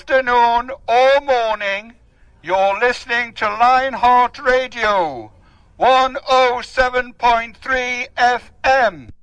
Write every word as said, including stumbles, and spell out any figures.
afternoon or morning, you're listening to Lionheart Radio, one oh seven point three F M.